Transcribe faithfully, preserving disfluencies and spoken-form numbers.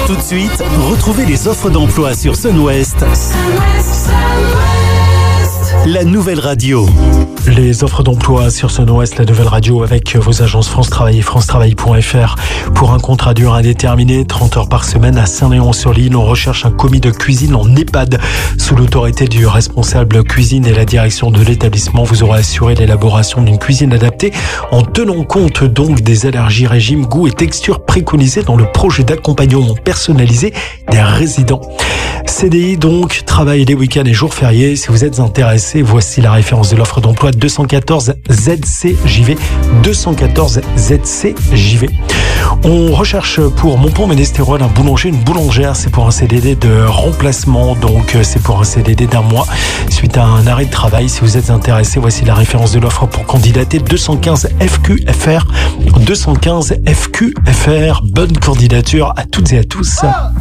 Tout de suite, retrouvez les offres d'emploi sur Sun-Ouest. La nouvelle radio. Les offres d'emploi sur Sun-Ouest, la nouvelle radio avec vos agences France Travail et France Travail point F R. Pour un contrat dur indéterminé, trente heures par semaine à Saint-Léon-sur-L'Île, on recherche un commis de cuisine en EHPAD. Sous l'autorité du responsable cuisine et la direction de l'établissement, vous aurez assuré l'élaboration d'une cuisine adaptée en tenant compte donc des allergies, régimes, goûts et textures préconisés dans le projet d'accompagnement personnalisé des résidents. C D I donc, travail les week-ends et jours fériés. Si vous êtes intéressé, voici la référence de l'offre d'emploi deux cent quatorze Z C J V. deux cent quatorze Z C J V. On recherche pour Montpont-Ménestérol un boulanger, une boulangère. C'est pour un C D D de remplacement, donc c'est pour un C D D d'un mois suite à un arrêt de travail. Si vous êtes intéressé, voici la référence de l'offre pour candidater. deux cent quinze F Q F R. deux cent quinze F Q F R. Bonne candidature à toutes et à tous.